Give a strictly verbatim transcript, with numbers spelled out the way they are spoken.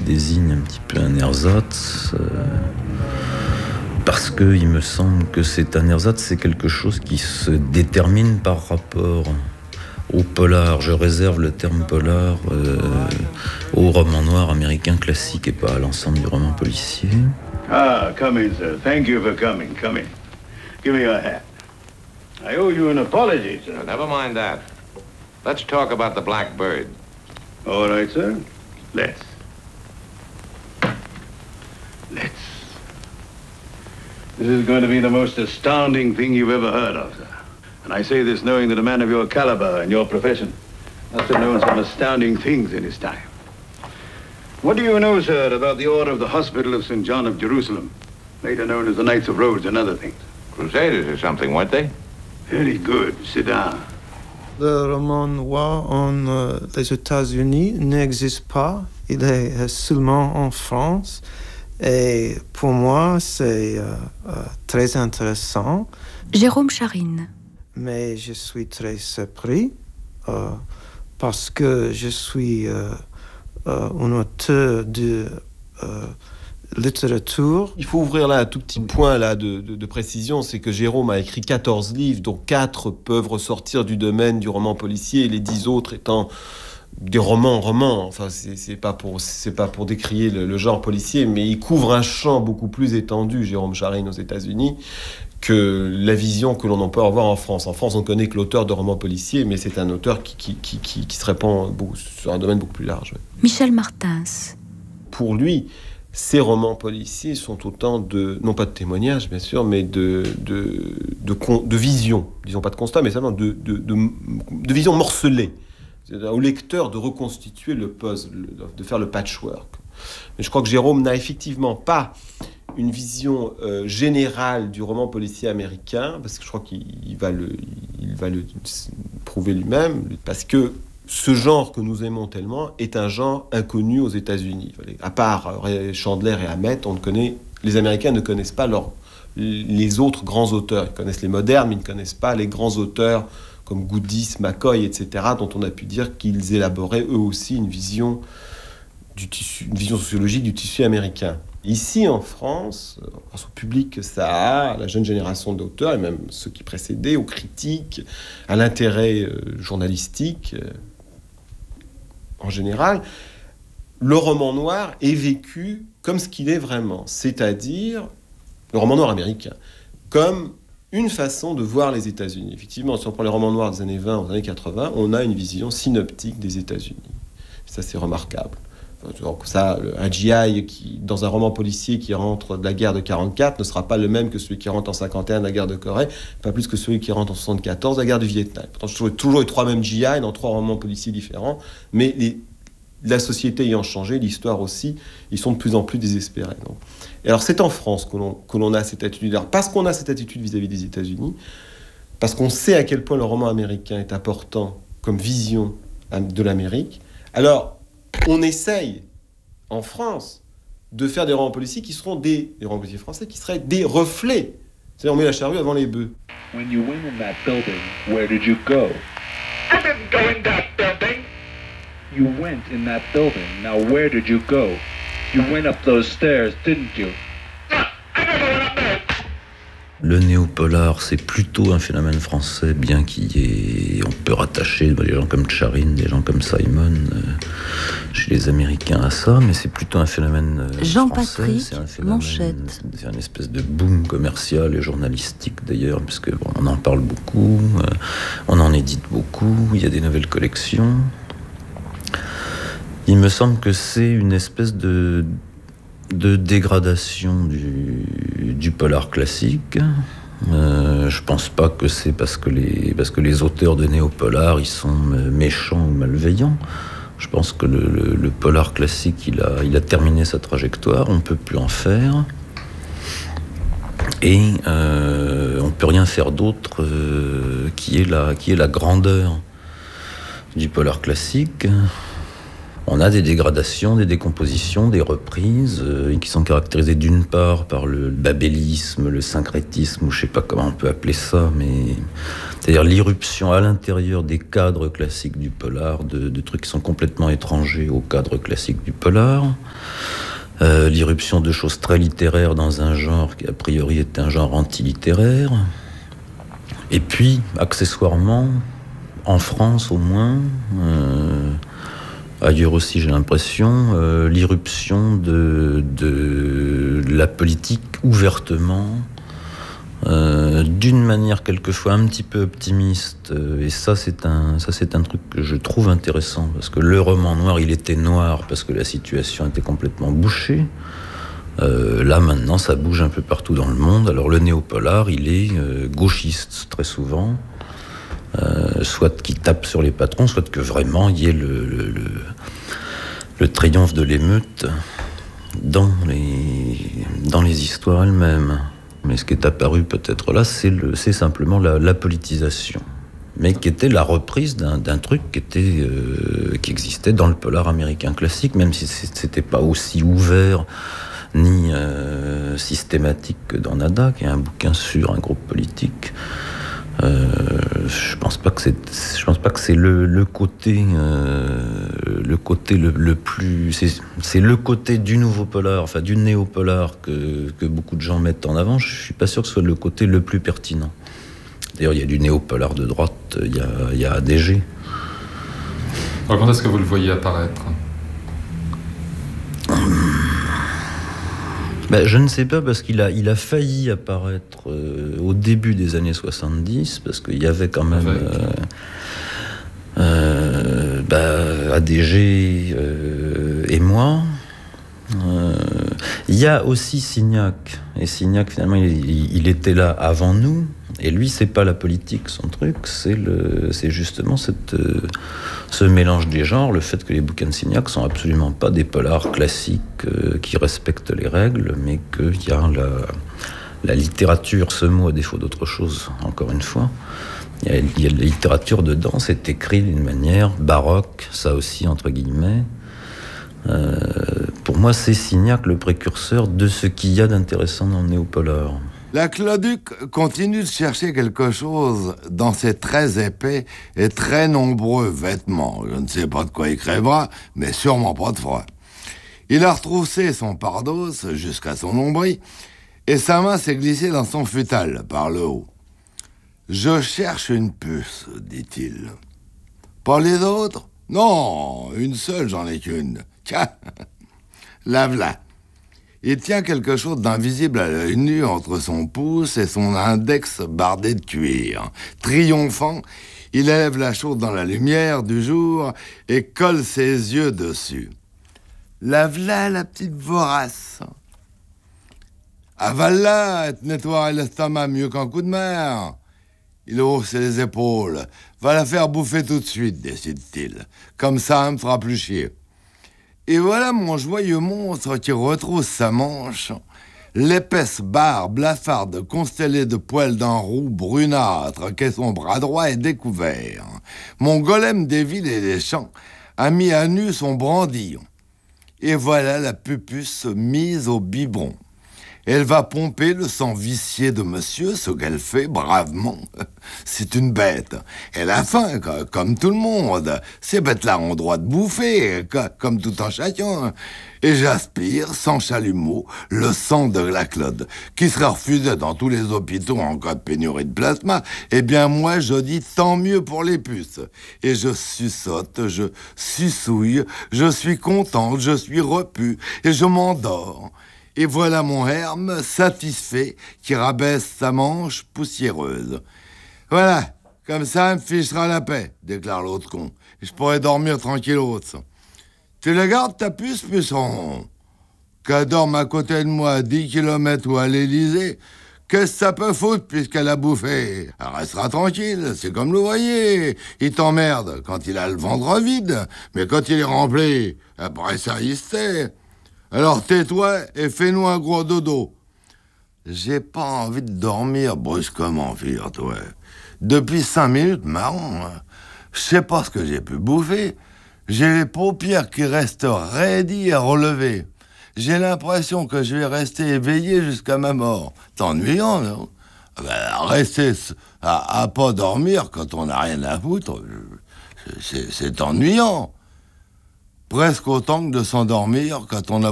désigne un petit peu un ersatz. Euh, parce qu'il me semble que c'est un ersatz, c'est quelque chose qui se détermine par rapport au polar. Je réserve le terme polar euh, au roman noir américain classique et pas à l'ensemble du roman policier. Ah, come in, sir. Thank you for coming. Come in. Give me your hat. I owe you an apology, sir. Now, never mind that. Let's talk about the Black Bird. All right, sir. Let's. Let's. This is going to be the most astounding thing you've ever heard of, sir. And I say this knowing that a man of your caliber and your profession must have known some astounding things in his time. What do you know, sir, about the order of the Hospital of Saint John of Jerusalem, later known as the Knights of Rhodes and other things? Crusaders or something, weren't they? Very good. Sit down. Le roman noir en euh, les États-Unis n'existe pas. Il est euh, seulement en France. Et pour moi, c'est euh, euh, très intéressant. Jérôme Charine. Mais je suis très surpris euh, parce que je suis euh, euh, un auteur de euh, littérature. Il faut ouvrir là un tout petit point là de, de, de précision, c'est que Jérôme a écrit quatorze livres, dont quatre peuvent ressortir du domaine du roman policier, et les dix autres étant des romans romans. Enfin, c'est, c'est pas pour c'est pas pour décrier le, le genre policier, mais il couvre un champ beaucoup plus étendu, Jérôme Charine, aux États-Unis, que la vision que l'on en peut avoir en France. En France, on connaît que l'auteur de romans policiers, mais c'est un auteur qui, qui, qui, qui, qui se répand beaucoup, sur un domaine beaucoup plus large. Oui. Michel Martins. Pour lui, ces romans policiers sont autant de, non pas de témoignages, bien sûr, mais de, de, de, de, de vision, disons pas de constat, mais simplement de, de, de, de vision morcelée. C'est au lecteur de reconstituer le puzzle, de faire le patchwork. Mais je crois que Jérôme n'a effectivement pas une vision euh, générale du roman policier américain, parce que je crois qu'il il va, le, il va le prouver lui-même, parce que ce genre que nous aimons tellement est un genre inconnu aux États-Unis. À part Chandler et Hammett, on ne connaît, les Américains ne connaissent pas leur, les autres grands auteurs. Ils connaissent les modernes, mais ils ne connaissent pas les grands auteurs comme Goudis, McCoy, et cetera, dont on a pu dire qu'ils élaboraient eux aussi une vision, du tissu, une vision sociologique du tissu américain. Ici, en France, grâce au public que ça a, à la jeune génération d'auteurs, et même ceux qui précédaient, aux critiques, à l'intérêt euh, journalistique, euh, en général, le roman noir est vécu comme ce qu'il est vraiment, c'est-à-dire le roman noir américain, comme une façon de voir les États-Unis. Effectivement, si on prend les romans noirs des années vingt aux années quatre-vingts, on a une vision synoptique des États-Unis. Ça, c'est remarquable. Donc ça, un G I qui, dans un roman policier qui rentre de la guerre de quarante-quatre ne sera pas le même que celui qui rentre en cinquante et un de la guerre de Corée, pas plus que celui qui rentre en soixante-quatorze de la guerre du Vietnam. Pourtant, je trouve toujours les trois mêmes G I dans trois romans policiers différents, mais les, la société ayant changé, l'histoire aussi, ils sont de plus en plus désespérés. Donc. Et alors c'est en France que l'on, que l'on a cette attitude. Alors, parce qu'on a cette attitude vis-à-vis des États-Unis, parce qu'on sait à quel point le roman américain est important comme vision de l'Amérique, alors on essaye, en France, de faire des romans policiers qui seront des, des romans policiers français qui seraient des reflets. C'est-à-dire, on met la charrue avant les bœufs. When you went in that building, where did you go? I didn't go in that building. You went in that building. Now, where did you go? You went up those stairs, didn't you? No, I never went up there. Le néo-polar, c'est plutôt un phénomène français, bien qu'il y ait... On peut rattacher des gens comme Charine, des gens comme Simon, euh, chez les Américains à ça, mais c'est plutôt un phénomène euh, Jean-Patrick français. C'est un phénomène, Manchette. c'est un espèce de boom commercial et journalistique d'ailleurs, puisque bon, on en parle beaucoup, euh, on en édite beaucoup, il y a des nouvelles collections. Il me semble que c'est une espèce de... de dégradation du, du polar classique. Euh, je pense pas que c'est parce que les, parce que les auteurs de néo-polar ils sont méchants ou malveillants. Je pense que le, le, le polar classique il a, il a terminé sa trajectoire, on ne peut plus en faire. Et euh, on ne peut rien faire d'autre euh, qui est la, qui est la grandeur du polar classique. On a des dégradations, des décompositions, des reprises euh, qui sont caractérisées d'une part par le babélisme, le syncrétisme, ou je ne sais pas comment on peut appeler ça, mais c'est-à-dire l'irruption à l'intérieur des cadres classiques du polar, de, de trucs qui sont complètement étrangers au cadre classique du polar. Euh, l'irruption de choses très littéraires dans un genre qui a priori était un genre antilittéraire. Et puis, accessoirement, en France au moins, euh, ailleurs aussi j'ai l'impression, euh, l'irruption de, de la politique ouvertement, euh, d'une manière quelquefois un petit peu optimiste. Et ça c'est, un, ça c'est un truc que je trouve intéressant, parce que le roman noir, il était noir parce que la situation était complètement bouchée. Euh, là maintenant ça bouge un peu partout dans le monde. Alors le néopolar, il est euh, gauchiste très souvent, euh, soit qu'il tape sur les patrons, soit que vraiment il y ait le, le, le, le triomphe de l'émeute dans les, dans les histoires elles-mêmes. Mais ce qui est apparu peut-être là, c'est, le, c'est simplement la, la politisation, mais qui était la reprise d'un, d'un truc qui, était, euh, qui existait dans le polar américain classique, même si c'était pas aussi ouvert ni euh, systématique que dans Nada, qui est un bouquin sur un groupe politique. Euh, je pense pas que c'est, je pense pas que c'est le, le côté, euh, le côté le, le plus, c'est, c'est le côté du nouveau polar, enfin du néo-polar que, que beaucoup de gens mettent en avant. Je suis pas sûr que ce soit le côté le plus pertinent. D'ailleurs, il y a du néo-polar de droite, il y a, il y a A D G. Alors, quand est-ce que vous le voyez apparaître ? Ben, je ne sais pas, parce qu'il a, il a failli apparaître euh, au début des années soixante-dix, parce qu'il y avait quand même euh, euh, ben, A D G euh, et moi. Euh, il y a aussi Signac, et Signac finalement il, il était là avant nous, et lui c'est pas la politique son truc, c'est, le, c'est justement cette, euh, ce mélange des genres, le fait que les bouquins de Signac sont absolument pas des polars classiques euh, qui respectent les règles, mais qu'il y a la, la littérature, ce mot à défaut d'autre chose, encore une fois, il y a, il y a la littérature dedans, c'est écrit d'une manière baroque, ça aussi entre guillemets. Euh, pour moi, c'est Signac le précurseur de ce qu'il y a d'intéressant dans le néopolar. L'aqueduc continue de chercher quelque chose dans ses très épais et très nombreux vêtements. Je ne sais pas de quoi il crèvera, mais sûrement pas de froid. Il a retroussé son pardos jusqu'à son nombril, et sa main s'est glissée dans son futal par le haut. « Je cherche une puce, dit-il. »« Pas les autres ? Non, une seule, j'en ai qu'une. Tiens, la v'là. » Il tient quelque chose d'invisible à l'œil nu entre son pouce et son index bardé de cuir. Triomphant, il élève la chose dans la lumière du jour et colle ses yeux dessus. La v'là, la petite vorace. Avale-la et te nettoie l'estomac mieux qu'un coup de mer. Il hausse les épaules. Va la faire bouffer tout de suite, décide-t-il. Comme ça, elle me fera plus chier. Et voilà mon joyeux monstre qui retrousse sa manche, l'épaisse barre blafarde constellée de poils d'un roux brunâtre qu'est son bras droit est découvert. Mon golem des villes et des champs a mis à nu son brandillon. Et voilà la pupuce mise au biberon. Elle va pomper le sang vicié de monsieur, ce qu'elle fait bravement. C'est une bête. Elle a faim, comme tout le monde. Ces bêtes-là ont droit de bouffer, comme tout un chacun. Et j'aspire, sans chalumeau, le sang de la Claude, qui sera refusé dans tous les hôpitaux en cas de pénurie de plasma. Eh bien, moi, je dis tant mieux pour les puces. Et je suçote, je suçouille, je suis contente, je suis repu, et je m'endors. Et voilà mon Herme, satisfait, qui rabaisse sa manche poussiéreuse. Voilà, comme ça, elle me fichera la paix, déclare l'autre con. Et je pourrai dormir tranquillos. Tu la gardes, ta puce, puceron? Qu'elle dorme à côté de moi à dix kilomètres ou à l'Élysée, qu'est-ce que ça peut foutre puisqu'elle a bouffé? Elle restera tranquille, c'est comme l'ouvrier. Il t'emmerde quand il a le ventre vide, mais quand il est rempli, après ça, il se tait. Alors tais-toi et fais-nous un gros dodo. J'ai pas envie de dormir brusquement, figure-toi. Depuis cinq minutes, marrant. Je sais pas ce que j'ai pu bouffer. J'ai les paupières qui restent raidies à relever. J'ai l'impression que je vais rester éveillé jusqu'à ma mort. C'est ennuyant, non? Ben, rester à, à pas dormir quand on n'a rien à foutre, c'est, c'est ennuyant. Presque autant que de s'endormir quand on a